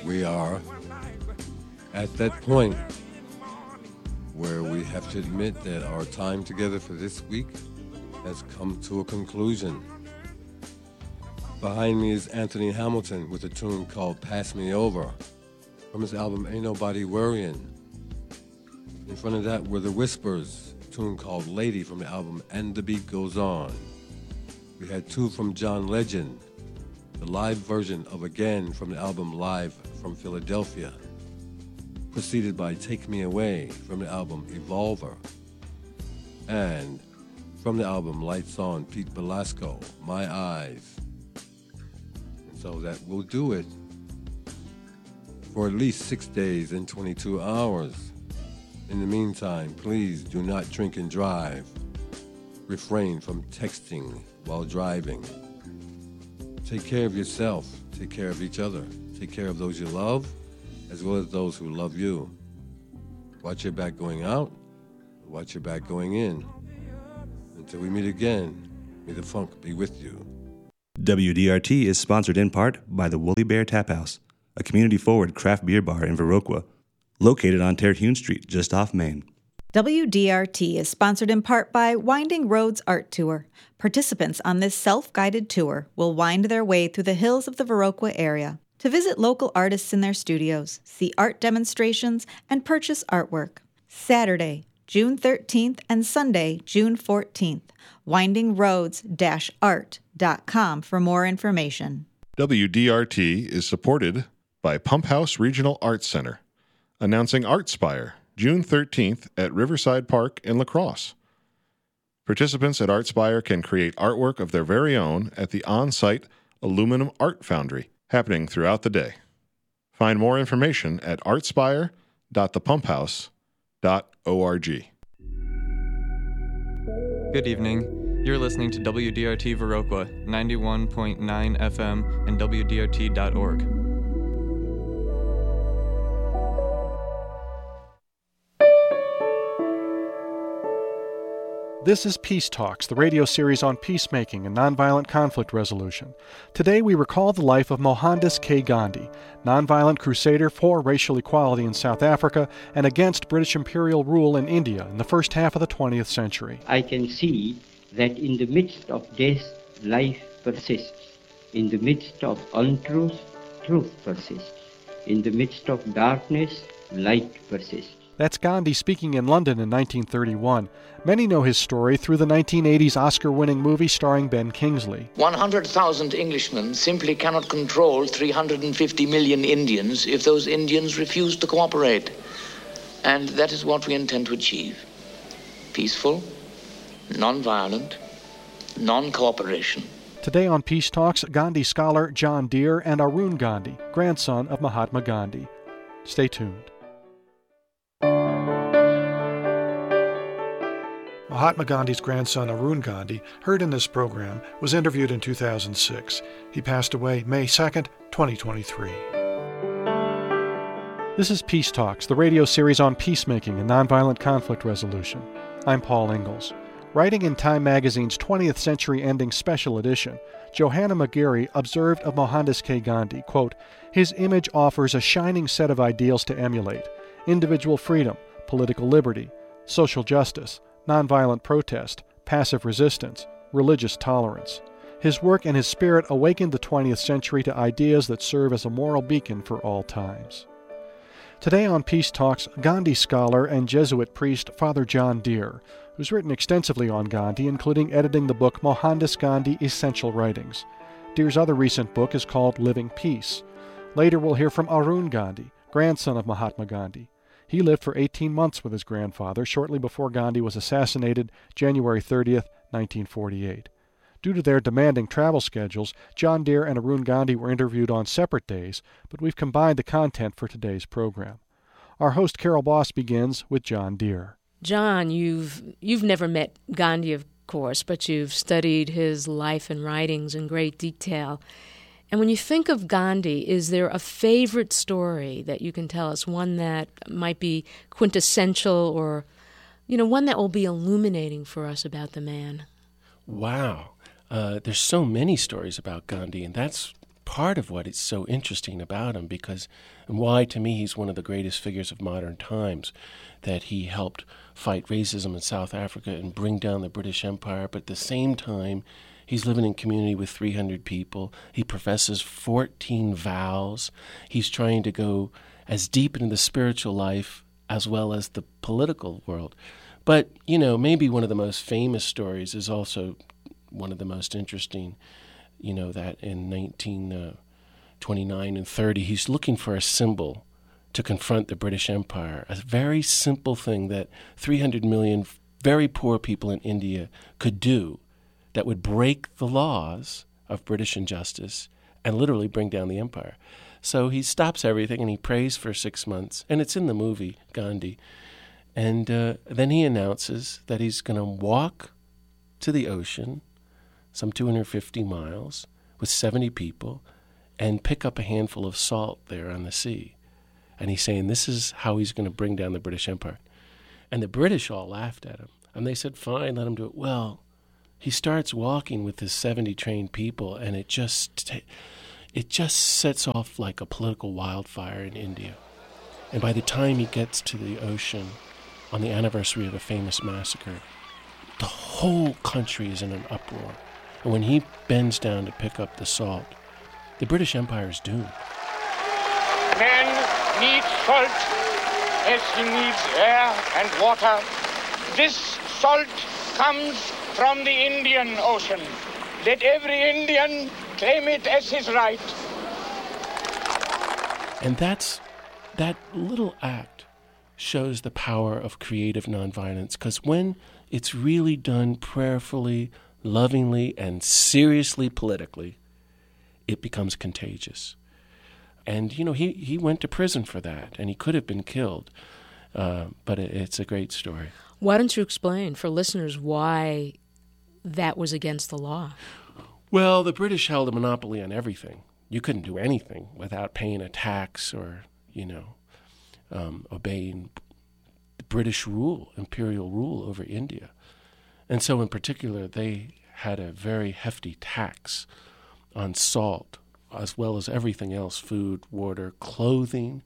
We are at that point where we have to admit that our time together for this week has come to a conclusion. Behind me is Anthony Hamilton with a tune called Pass Me Over from his album Ain't Nobody Worryin'. In front of that were The Whispers, a tune called Lady from the album And the Beat Goes On. We had two from John Legend, the live version of Again from the album Live from Philadelphia, preceded by Take Me Away from the album Evolver, and from the album Lights On, Pete Velasco, My Eyes. And so that will do it for at least 6 days and 22 hours. In the meantime, please do not drink and drive. Refrain from texting while driving. Take care of yourself. Take care of each other. Take care of those you love, as well as those who love you. Watch your back going out. Watch your back going in. Until we meet again, may the funk be with you. WDRT is sponsored in part by the Woolly Bear Tap House, a community-forward craft beer bar in Viroqua, located on Terhune Street, just off Main. WDRT is sponsored in part by Winding Roads Art Tour. Participants on this self-guided tour will wind their way through the hills of the Viroqua area to visit local artists in their studios, see art demonstrations, and purchase artwork. Saturday, June 13th and Sunday, June 14th. windingroads-art.com for more information. WDRT is supported by Pump House Regional Arts Center, announcing ArtSpire, June 13th at Riverside Park in La Crosse. Participants at ArtSpire can create artwork of their very own at the on-site Aluminum Art Foundry, happening throughout the day. Find more information at artspire.thepumphouse.org. Good evening. You're listening to WDRT Viroqua, 91.9 FM and WDRT.org. This is Peace Talks, the radio series on peacemaking and nonviolent conflict resolution. Today we recall the life of Mohandas K. Gandhi, nonviolent crusader for racial equality in South Africa and against British imperial rule in India in the first half of the 20th century. I can see that in the midst of death, life persists. In the midst of untruth, truth persists. In the midst of darkness, light persists. That's Gandhi speaking in London in 1931. Many know his story through the 1980s Oscar-winning movie starring Ben Kingsley. 100,000 Englishmen simply cannot control 350 million Indians if those Indians refuse to cooperate. And that is what we intend to achieve. Peaceful, non-violent, non-cooperation. Today on Peace Talks, Gandhi scholar John Deere and Arun Gandhi, grandson of Mahatma Gandhi. Stay tuned. Mahatma Gandhi's grandson Arun Gandhi, heard in this program, was interviewed in 2006. He passed away May 2nd, 2023. This is Peace Talks, the radio series on peacemaking and nonviolent conflict resolution. I'm Paul Ingalls. Writing in Time magazine's 20th Century Ending Special Edition, Johanna McGarry observed of Mohandas K. Gandhi, quote, "His image offers a shining set of ideals to emulate: individual freedom, political liberty, social justice, nonviolent protest, passive resistance, religious tolerance. His work and his spirit awakened the 20th century to ideas that serve as a moral beacon for all times." Today on Peace Talks, Gandhi scholar and Jesuit priest Father John Deere, who's written extensively on Gandhi, including editing the book Mohandas Gandhi Essential Writings. Deere's other recent book is called Living Peace. Later we'll hear from Arun Gandhi, grandson of Mahatma Gandhi. He lived for 18 months with his grandfather shortly before Gandhi was assassinated January 30th, 1948. Due to their demanding travel schedules, John Deere and Arun Gandhi were interviewed on separate days, but we've combined the content for today's program. Our host Carol Boss begins with John Deere. John, you've never met Gandhi, of course, but you've studied his life and writings in great detail. And when you think of Gandhi, is there a favorite story that you can tell us, one that might be quintessential or, one that will be illuminating for us about the man? Wow. There's so many stories about Gandhi, and that's part of what is so interesting about him, and why to me he's one of the greatest figures of modern times, that he helped fight racism in South Africa and bring down the British Empire, but at the same time he's living in community with 300 people. He professes 14 vows. He's trying to go as deep into the spiritual life as well as the political world. But, maybe one of the most famous stories is also one of the most interesting, that in 1929 and 30, he's looking for a symbol to confront the British Empire, a very simple thing that 300 million very poor people in India could do that would break the laws of British injustice and literally bring down the empire. So he stops everything and he prays for 6 months, and it's in the movie, Gandhi. And then he announces that he's going to walk to the ocean, some 250 miles, with 70 people, and pick up a handful of salt there on the sea. And he's saying this is how he's going to bring down the British Empire. And the British all laughed at him. And they said, fine, let him do it. Well, he starts walking with his 70 trained people, and it just sets off like a political wildfire in India. And by the time he gets to the ocean on the anniversary of a famous massacre, the whole country is in an uproar. And when he bends down to pick up the salt, the British Empire is doomed. Man needs salt as he needs air and water. This salt comes from the Indian Ocean. Let every Indian claim it as his right. And that little act shows the power of creative nonviolence, because when it's really done prayerfully, lovingly, and seriously politically, it becomes contagious. And, he went to prison for that, and he could have been killed. But it's a great story. Why don't you explain for listeners why that was against the law? Well, the British held a monopoly on everything. You couldn't do anything without paying a tax or, obeying the British rule, imperial rule over India. And so in particular, they had a very hefty tax on salt, as well as everything else, food, water, clothing,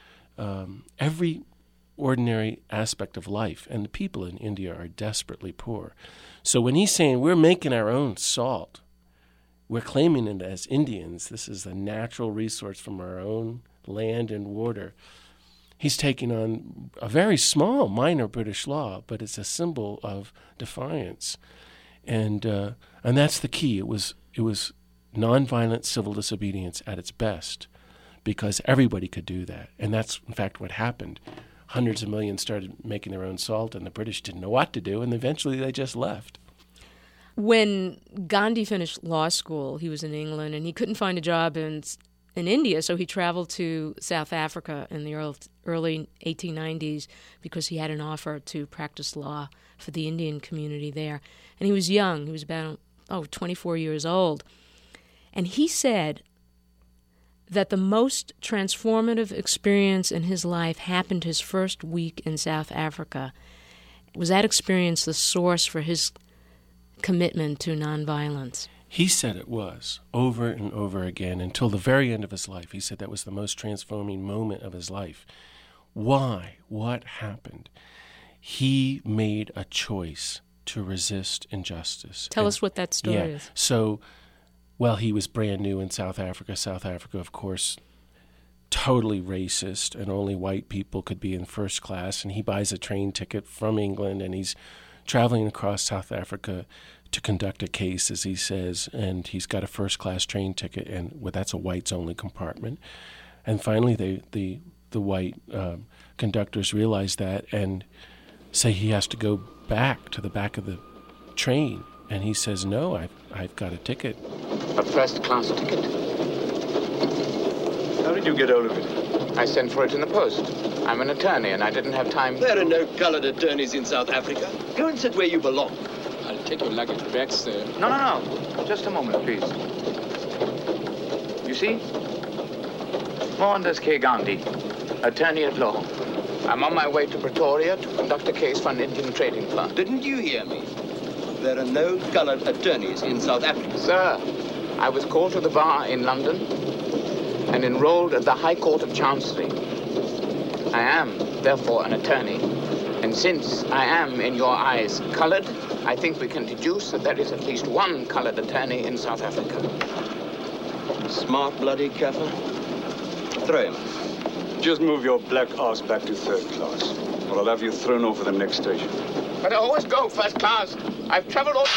every ordinary aspect of life. And the people in India are desperately poor. So when he's saying we're making our own salt, we're claiming it as Indians, this is a natural resource from our own land and water, he's taking on a very small, minor British law, but it's a symbol of defiance. And that's the key. It was nonviolent civil disobedience at its best, because everybody could do that. And that's, in fact, what happened. Hundreds of millions started making their own salt, and the British didn't know what to do, and eventually they just left. When Gandhi finished law school, he was in England, and he couldn't find a job in India, so he traveled to South Africa in the early 1890s because he had an offer to practice law for the Indian community there. And he was young. He was about 24 years old. And he said that the most transformative experience in his life happened his first week in South Africa. Was that experience the source for his commitment to nonviolence? He said it was, over and over again, until the very end of his life. He said that was the most transforming moment of his life. Why? What happened? He made a choice to resist injustice. Tell us what that story is. So, he was brand new in South Africa. South Africa, of course, totally racist, and only white people could be in first class. And he buys a train ticket from England, and he's traveling across South Africa to conduct a case, as he says, and he's got a first-class train ticket, and that's a whites-only compartment. And finally, the white conductors realize that and say he has to go back to the back of the train. And he says, no, I've got a ticket. A first-class ticket? How did you get hold of it? I sent for it in the post. I'm an attorney, and I didn't have time. There are no colored attorneys in South Africa. Go and sit where you belong. I'll take your luggage back, sir. No. Just a moment, please. You see? Mohandas K. Gandhi, attorney at law. I'm on my way to Pretoria to conduct a case for an Indian trading plant. Didn't you hear me? There are no colored attorneys in South Africa. Sir, I was called to the bar in London and enrolled at the High Court of Chancery. I am, therefore, an attorney. And since I am, in your eyes, colored, I think we can deduce that there is at least one colored attorney in South Africa. Smart bloody Kaffir. Throw him. Just move your black ass back to third class, or I'll have you thrown over the next station. But I always go first class. I've traveled all...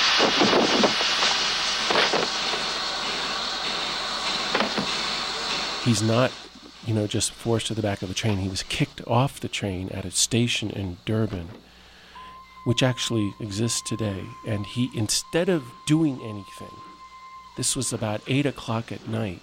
He's not, just forced to the back of the train. He was kicked off the train at a station in Durban, which actually exists today. And he, instead of doing anything, this was about 8 o'clock at night,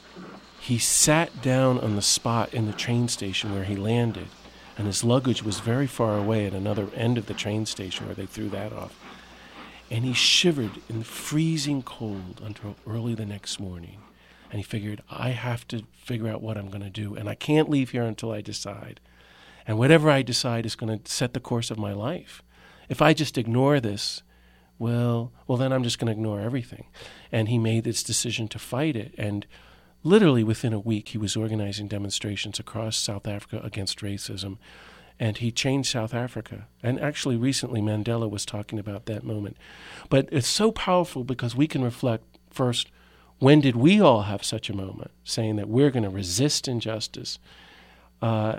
he sat down on the spot in the train station where he landed, and his luggage was very far away at another end of the train station where they threw that off. And he shivered in the freezing cold until early the next morning. And he figured, I have to figure out what I'm going to do, and I can't leave here until I decide. And whatever I decide is going to set the course of my life. If I just ignore this, well, then I'm just going to ignore everything. And he made this decision to fight it. And literally within a week, he was organizing demonstrations across South Africa against racism. And he changed South Africa. And actually, recently, Mandela was talking about that moment. But it's so powerful because we can reflect first, when did we all have such a moment, saying that we're going to resist injustice? Or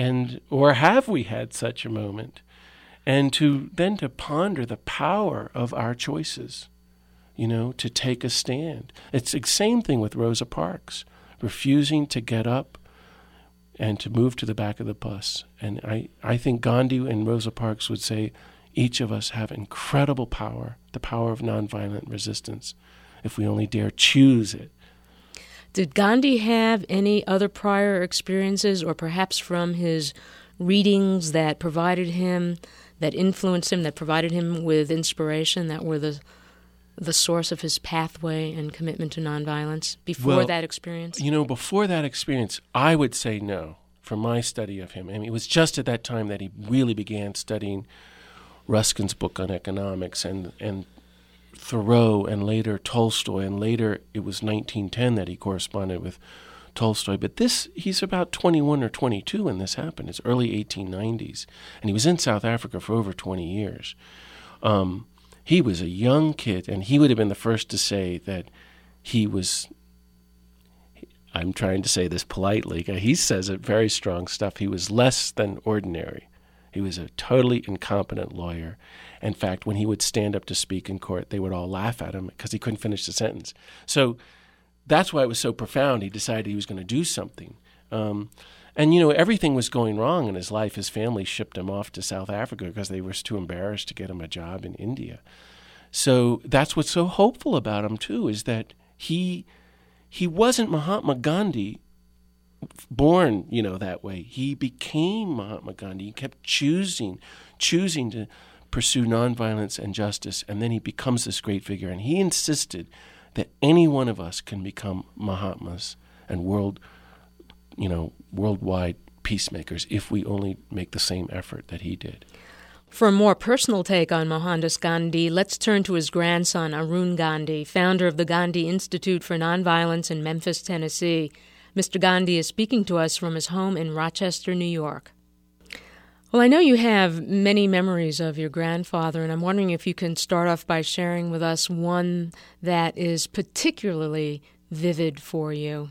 have we had such a moment? And to ponder the power of our choices, to take a stand. It's the same thing with Rosa Parks, refusing to get up and to move to the back of the bus. And I think Gandhi and Rosa Parks would say each of us have incredible power, the power of nonviolent resistance, if we only dare choose it. Did Gandhi have any other prior experiences, or perhaps from his readings that provided him, that influenced him, that provided him with inspiration, that were the source of his pathway and commitment to nonviolence before that experience? Before that experience, I would say no, from my study of him. I mean, it was just at that time that he really began studying Ruskin's book on economics and Thoreau, and later Tolstoy, and later it was 1910 that he corresponded with Tolstoy. But he's about 21 or 22 when this happened. It's early 1890s. And he was in South Africa for over 20 years. He was a young kid, and he would have been the first to say that he was, I'm trying to say this politely, he says it very strong stuff, he was less than ordinary. He was a totally incompetent lawyer. In fact, when he would stand up to speak in court, they would all laugh at him because he couldn't finish the sentence. So that's why it was so profound. He decided he was going to do something. Everything was going wrong in his life. His family shipped him off to South Africa because they were too embarrassed to get him a job in India. So that's what's so hopeful about him, too, is that he wasn't Mahatma Gandhi born, that way. He became Mahatma Gandhi. He kept choosing to pursue nonviolence and justice, and then he becomes this great figure. And he insisted that any one of us can become Mahatmas and worldwide peacemakers if we only make the same effort that he did. For a more personal take on Mohandas Gandhi, let's turn to his grandson, Arun Gandhi, founder of the Gandhi Institute for Nonviolence in Memphis, Tennessee. Mr. Gandhi is speaking to us from his home in Rochester, New York. Well, I know you have many memories of your grandfather, and I'm wondering if you can start off by sharing with us one that is particularly vivid for you.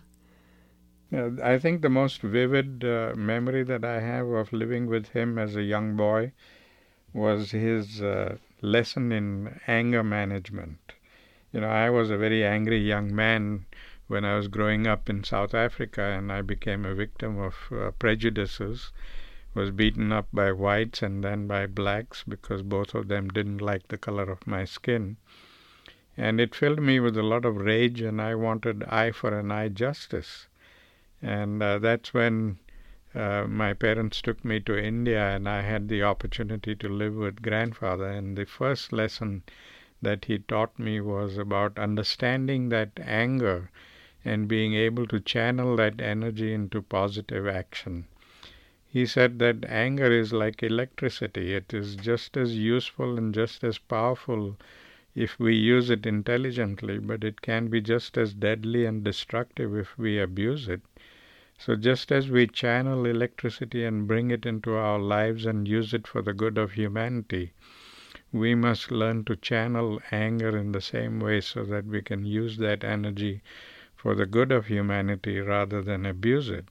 I think the most vivid memory that I have of living with him as a young boy was his lesson in anger management. I was a very angry young man when I was growing up in South Africa, and I became a victim of prejudices, was beaten up by whites and then by blacks because both of them didn't like the color of my skin. And it filled me with a lot of rage, and I wanted eye for an eye justice. And that's when my parents took me to India, and I had the opportunity to live with grandfather. And the first lesson that he taught me was about understanding that anger and being able to channel that energy into positive action. He said that anger is like electricity. It is just as useful and just as powerful if we use it intelligently, but it can be just as deadly and destructive if we abuse it. So just as we channel electricity and bring it into our lives and use it for the good of humanity, we must learn to channel anger in the same way so that we can use that energy for the good of humanity rather than abuse it.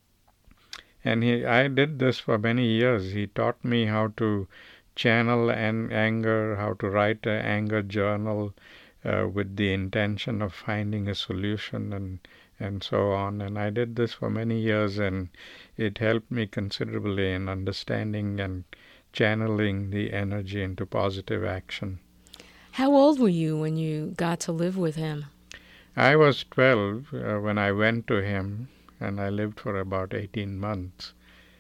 And I did this for many years. He taught me how to channel anger, how to write an anger journal with the intention of finding a solution and so on. And I did this for many years, and it helped me considerably in understanding and channeling the energy into positive action. How old were you when you got to live with him? I was 12 when I went to him, and I lived for about 18 months.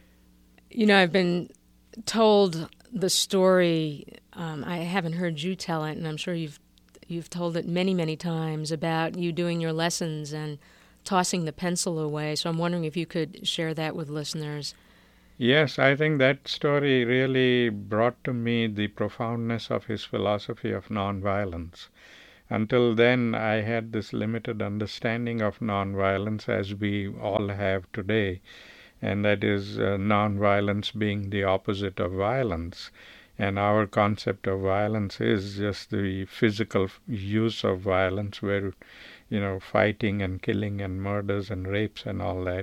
You know, I've been told the story, I haven't heard you tell it, and I'm sure you've told it many, many times, about you doing your lessons and tossing the pencil away. So I'm wondering if you could share that with listeners. Yes, I think that story really brought to me the profoundness of his philosophy of nonviolence. Until then, I had this limited understanding of nonviolence as we all have today, and that is nonviolence being the opposite of violence. And our concept of violence is just the physical use of violence where, fighting and killing and murders and rapes and all that.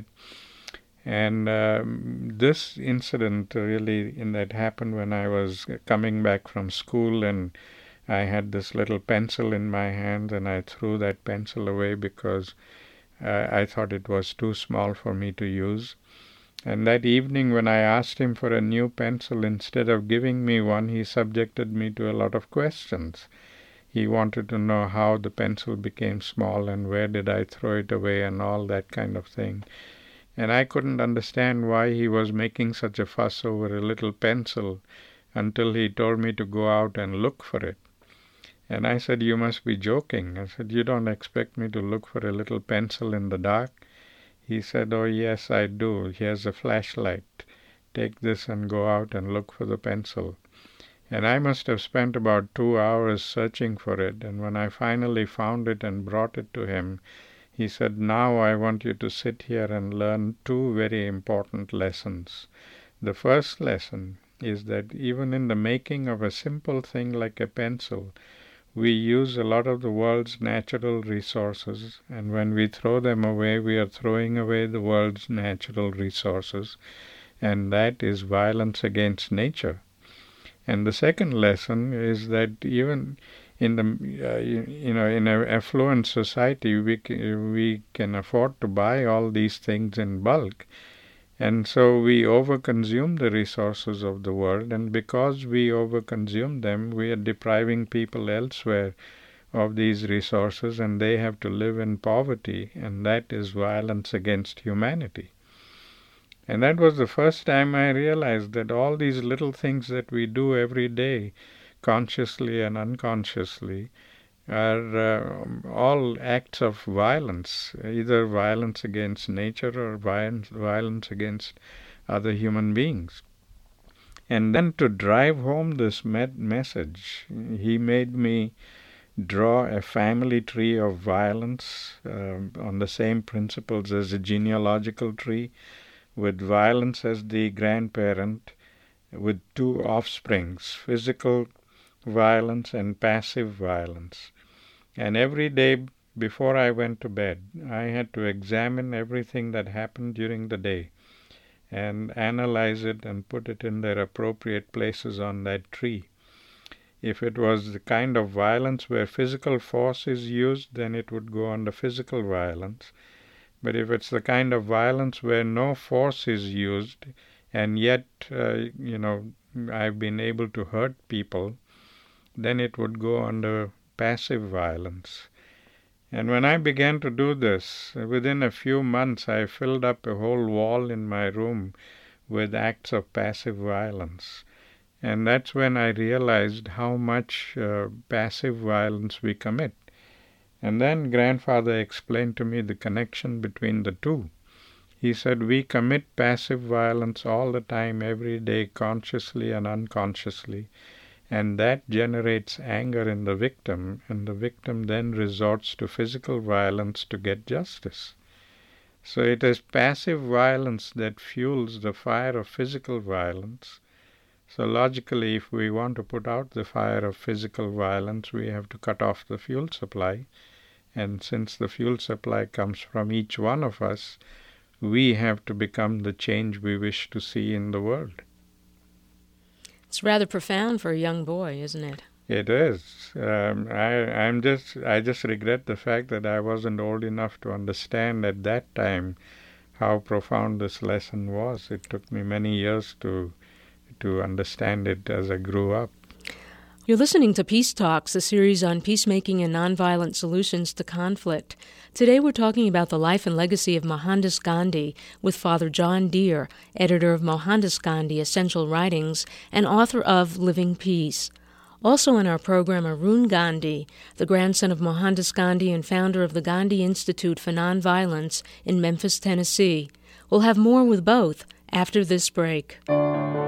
And this incident that happened when I was coming back from school, and I had this little pencil in my hand, and I threw that pencil away because I thought it was too small for me to use. And that evening when I asked him for a new pencil, instead of giving me one, he subjected me to a lot of questions. He wanted to know how the pencil became small and where did I throw it away and all that kind of thing. And I couldn't understand why he was making such a fuss over a little pencil until he told me to go out and look for it. And I said, "You must be joking." I said, "You don't expect me to look for a little pencil in the dark?" He said, "Oh, yes, I do. Here's a flashlight. Take this and go out and look for the pencil." And I must have spent about 2 hours searching for it. And when I finally found it and brought it to him, he said, "Now I want you to sit here and learn 2 very important lessons. The first lesson is that even in the making of a simple thing like a pencil, we use a lot of the world's natural resources, and when we throw them away, we are throwing away the world's natural resources, and that is violence against nature." And the second lesson is that even in in an affluent society, we can afford to buy all these things in bulk. And so we overconsume the resources of the world, and because we overconsume them, we are depriving people elsewhere of these resources, and they have to live in poverty, and that is violence against humanity. And that was the first time I realized that all these little things that we do every day, consciously and unconsciously, are all acts of violence, either violence against nature or violence against other human beings. And then to drive home this message, he made me draw a family tree of violence on the same principles as a genealogical tree, with violence as the grandparent, with 2 offsprings, physical violence and passive violence. And every day before I went to bed, I had to examine everything that happened during the day and analyze it and put it in their appropriate places on that tree. If it was the kind of violence where physical force is used, then it would go under physical violence. But if it's the kind of violence where no force is used, and yet, I've been able to hurt people, then it would go under passive violence. And when I began to do this, within a few months I filled up a whole wall in my room with acts of passive violence. And that's when I realized how much passive violence we commit. And then grandfather explained to me the connection between the two. He said, we commit passive violence all the time, every day, consciously and unconsciously. And that generates anger in the victim, and the victim then resorts to physical violence to get justice. So it is passive violence that fuels the fire of physical violence. So logically, if we want to put out the fire of physical violence, we have to cut off the fuel supply. And since the fuel supply comes from each one of us, we have to become the change we wish to see in the world. It's rather profound for a young boy, isn't it? It is. I just regret the fact that I wasn't old enough to understand at that time how profound this lesson was. It took me many years to understand it as I grew up. You're listening to Peace Talks, a series on peacemaking and nonviolent solutions to conflict. Today we're talking about the life and legacy of Mohandas Gandhi with Father John Deere, editor of Mohandas Gandhi Essential Writings and author of Living Peace. Also in our program, Arun Gandhi, the grandson of Mohandas Gandhi and founder of the Gandhi Institute for Nonviolence in Memphis, Tennessee. We'll have more with both after this break.